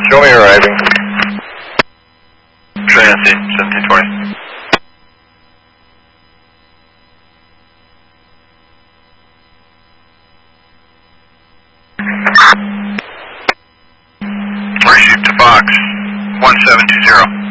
Show me arriving. Trinity, 1720. Reshoot to Fox, 1720.